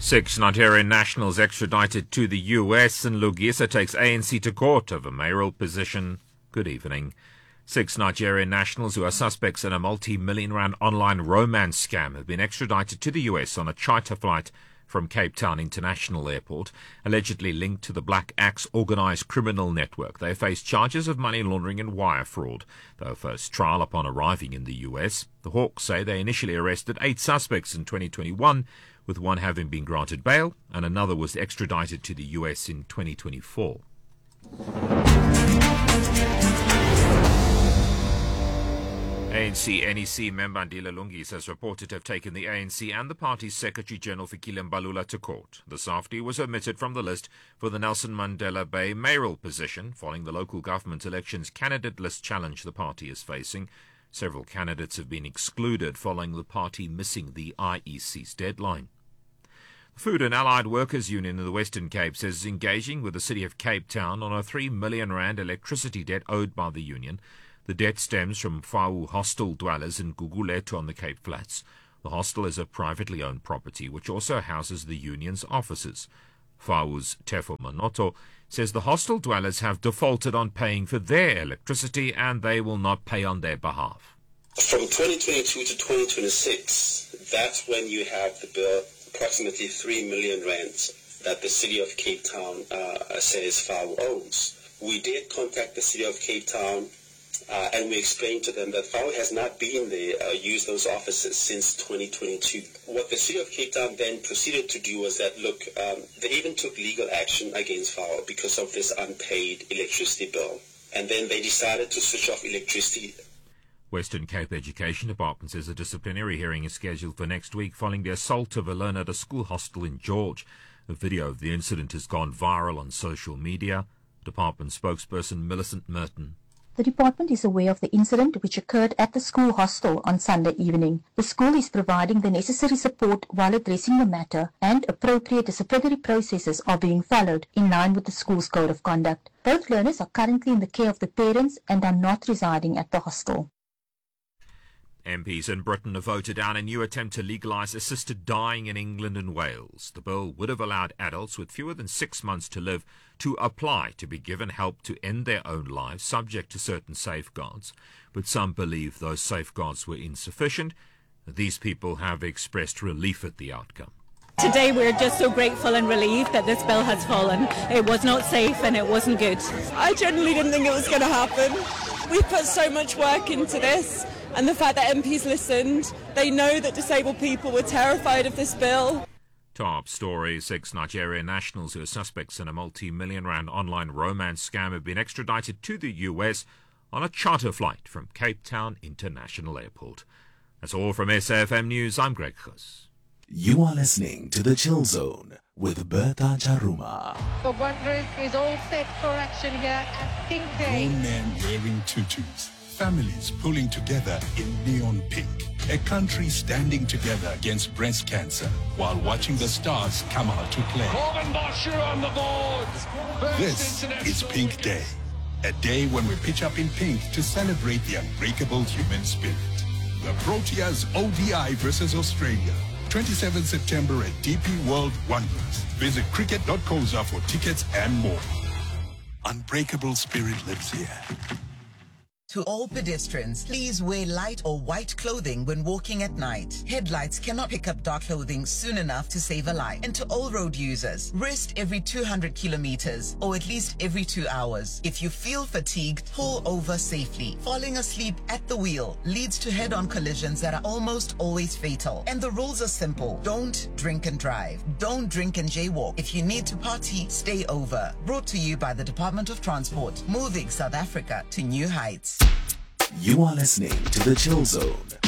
6 Nigerian nationals extradited to the US, and Lungisa takes ANC to court over mayoral position. Good evening. 6 Nigerian nationals who are suspects in a multi-million rand online romance scam have been extradited to the US on a charter flight from Cape Town International Airport, allegedly linked to the Black Axe organised criminal network. They face charges of money laundering and wire fraud. Their first trial upon arriving in the US. The Hawks say they initially arrested 8 suspects in 2021, with one having been granted bail and another was extradited to the US in 2024. ANC NEC member Ndila Lungisa has reported to have taken the ANC and the party's Secretary-General Fikile Mbalula to court. The softie was omitted from the list for the Nelson Mandela Bay mayoral position following the local government elections candidate list challenge the party is facing. Several candidates have been excluded following the party missing the IEC's deadline. The Food and Allied Workers Union in the Western Cape says it's engaging with the city of Cape Town on a R3 million electricity debt owed by the union. The debt stems from Fau hostel dwellers in Gugulethu on the Cape Flats. The hostel is a privately owned property which also houses the union's offices. Fau's Tefo Manoto says the hostel dwellers have defaulted on paying for their electricity and they will not pay on their behalf. From 2022 to 2026, that's when you have the bill, approximately R3 million that the city of Cape Town says Fau owns. We did contact the city of Cape Town and we explained to them that Fau has not been there, used those offices since 2022. What the city of Cape Town then proceeded to do was that, look, they even took legal action against Fau because of this unpaid electricity bill. And then they decided to switch off electricity. Western Cape Education Department says a disciplinary hearing is scheduled for next week following the assault of a learner at a school hostel in George. A video of the incident has gone viral on social media. Department spokesperson Millicent Merton. The department is aware of the incident which occurred at the school hostel on Sunday evening. The school is providing the necessary support while addressing the matter, and appropriate disciplinary processes are being followed in line with the school's code of conduct. Both learners are currently in the care of the parents and are not residing at the hostel. MPs in Britain have voted down a new attempt to legalise assisted dying in England and Wales. The bill would have allowed adults with fewer than 6 months to live to apply to be given help to end their own lives, subject to certain safeguards. But some believe those safeguards were insufficient. These people have expressed relief at the outcome. Today we're just so grateful and relieved that this bill has fallen. It was not safe and it wasn't good. I genuinely didn't think it was going to happen. We put so much work into this. And the fact that MPs listened, they know that disabled people were terrified of this bill. Top story, 6 Nigerian nationals who are suspects in a multi-million rand online romance scam have been extradited to the US on a charter flight from Cape Town International Airport. That's all from SAFM News. I'm Greg Khus. You are listening to The Chill Zone with Bertha Charuma. The Wanderers is all set for action here at Pink Day. Grown men wearing tutus. Families pulling together in neon pink. A country standing together against breast cancer while watching the stars come out to play. Morgan Bosher on the board. This is Pink Day. A day when we pitch up in pink to celebrate the unbreakable human spirit. The Proteas ODI versus Australia. 27th September at DP World Wanderers. Visit cricket.coza for tickets and more. Unbreakable spirit lives here. To all pedestrians, please wear light or white clothing when walking at night. Headlights cannot pick up dark clothing soon enough to save a life. And to all road users, rest every 200 kilometers or at least every 2 hours. If you feel fatigued, pull over safely. Falling asleep at the wheel leads to head-on collisions that are almost always fatal. And the rules are simple. Don't drink and drive. Don't drink and jaywalk. If you need to party, stay over. Brought to you by the Department of Transport, moving South Africa to new heights. You are listening to The Chill Zone